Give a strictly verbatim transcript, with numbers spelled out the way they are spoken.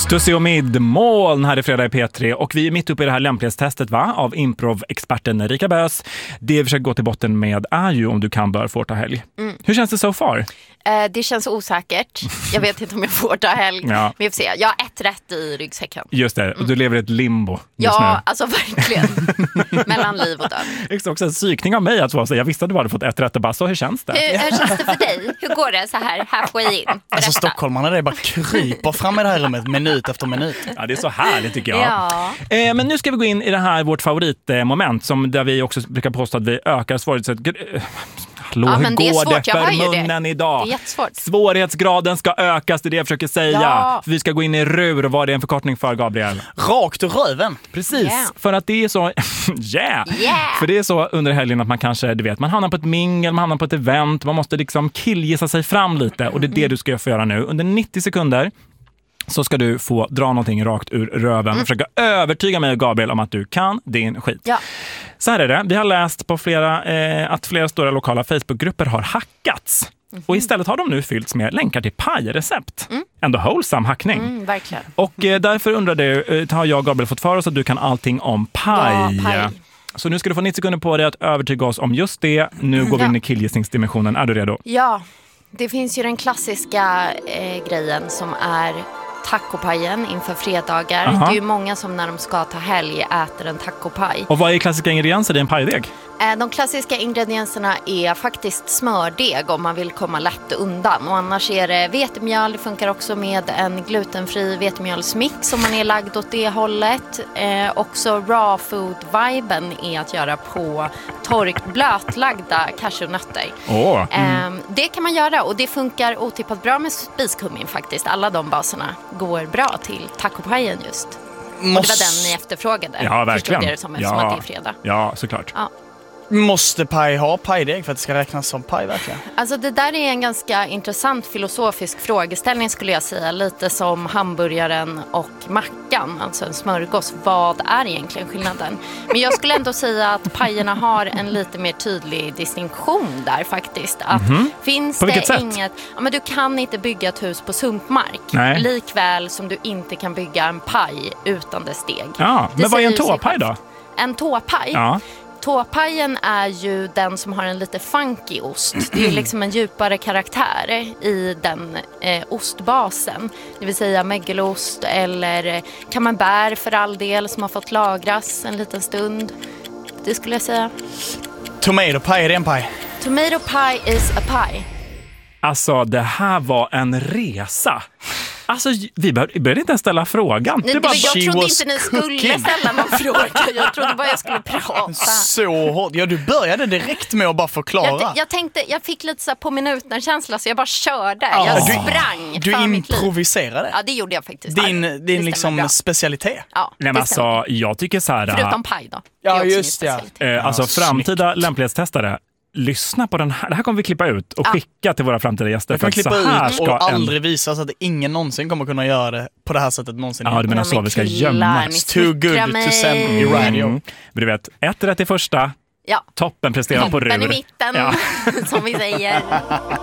Tusse och Mid, moln här i fredag i P tre och vi är mitt uppe i det här lämplighetstestet va? Av improv-experten Erika Bös. Det vi försöker gå till botten med är ju om du kan bör få ta helg. Mm. Hur känns det so far? Eh, det känns osäkert. Jag vet inte om jag får ta helg. Ja. Men vi får se. Jag har ett rätt i ryggsäcken. Just det, och du lever i ett limbo just Ja, nu. alltså verkligen. Mellan liv och död. Det är också en psykning av mig att få säga. Jag visste att du hade fått ett rätt och bara så, hur känns det? Hur, hur känns det för dig? Hur går det så här halfway in? Berätta. Alltså stockholmarna, det bara kryper fram i det här rummet minut efter minut. Ja, det är så härligt tycker jag. Ja. Eh, men nu ska vi gå in i det här vårt favoritmoment som där vi också brukar påstå att vi ökar svårighetsgraden. Hallå, Ja, hur men det är går svårt, det jag hör för ju det. munnen idag? Det är jättesvårt. Svårighetsgraden ska ökas, det är det jag försöker säga. Ja. För vi ska gå in i R U R och vad det är en förkortning för, Gabriel? Rakt ur röven. Precis, Yeah. för att det är så yeah. Yeah. För det är så under helgen att man kanske, du vet, man hamnar på ett mingel, man hamnar på ett event, man måste liksom killgissa sig fram lite och det är det du ska få göra nu. Under nittio sekunder så ska du få dra någonting rakt ur röven och mm. försöka övertyga mig och Gabriel om att du kan din skit. Ja. Så här är det. Vi har läst på flera eh, att flera stora lokala Facebookgrupper har hackats. Mm. Och istället har de nu fyllts med länkar till pajrecept. Mm. Ändå wholesome hackning. Mm, verkligen. Och eh, därför undrade jag, eh, har jag och Gabriel fått för oss att du kan allting om paj. Ja, paj. Så nu ska du få nittio sekunder på dig att övertyga oss om just det. Nu går vi in i killgissningsdimensionen. Är du redo? Ja, det finns ju den klassiska eh, grejen som är tacopajen inför fredagar. Aha. Det är ju många som när de ska ta helg äter en tacopaj. Och vad är klassiska ingredienser i en pajdeg? Eh, de klassiska ingredienserna är faktiskt smördeg om man vill komma lätt undan. Och annars är det vetemjöl. Det funkar också med en glutenfri vetemjölsmix om man är lagd åt det hållet. Eh, också raw food-viben är att göra på torkt blötlagda cashewnötter. Oh. Mm. Eh, det kan man göra och det funkar otippat bra med spiskummin faktiskt. Alla de baserna går bra till tacopajen just. Måste... Och det var den ni efterfrågade. Ja, verkligen. Förstod det som, eftersom ja. att det är fredag. Ja, såklart. Ja. Måste paj ha pajdeg för att det ska räknas som paj verkligen? Alltså det där är en ganska intressant filosofisk frågeställning skulle jag säga. Lite som hamburgaren och mackan, alltså en smörgås. Vad är egentligen skillnaden? Men jag skulle ändå säga att pajerna har en lite mer tydlig distinktion där faktiskt. Att mm-hmm. Finns på vilket det sätt? inget... Ja, men du kan inte bygga ett hus på sumpmark. Nej. Likväl som du inte kan bygga en paj utan dess steg. Ja, det men vad är en tåpaj då? En tåpaj? Ja. Tåpajen är ju den som har en lite funky ost. Det är liksom en djupare karaktär i den eh, ostbasen. Det vill säga mögelost eller camembert för all del som har fått lagras en liten stund. Det skulle jag säga. Tomato pie, är det en paj? Tomato pie is a pie. Alltså, det här var en resa. Alltså, vi började inte ens ställa frågan. Nej, det bara, jag trodde inte ni cooking. skulle ställa någon fråga. Jag trodde bara jag skulle prata. Så hårt. Ja, du började direkt med att bara förklara. Jag, jag tänkte, jag fick lite så här på minuten-känsla så jag bara körde. Ja, jag du, sprang Du för mitt liv. improviserade. Ja, det gjorde jag faktiskt. Din, Det din liksom specialitet. Ja, nej, men alltså, jag tycker så här... förutom paj då. Ja, Det är också just min ja. specialitet. Eh, alltså, Ja, framtida lämplighetstestare, lyssna på den här. Det här kommer vi klippa ut och Ja. skicka till våra framtida gäster. Jag kan för klippa så här ut ska och en... aldrig visa så att ingen någonsin kommer kunna göra det på det här sättet någonsin. Ja, du menar så, vi ska gömma. It's too good to send i radio. Mm. Men du vet, ett rätt i första, Ja. toppen presterar på R U R. Toppen i mitten, Ja. som vi säger.